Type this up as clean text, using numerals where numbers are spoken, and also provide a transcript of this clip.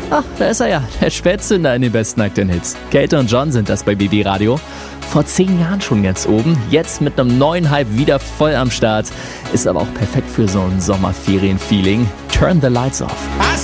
Ach, da ist er ja, der Spätzünder in den besten aktuellen Hits. Kate und John sind das bei BB Radio. Vor 10 Jahren schon ganz oben, jetzt mit einem neuen Hype wieder voll am Start. Ist aber auch perfekt für so ein Sommerferien-Feeling. Turn the Lights Off.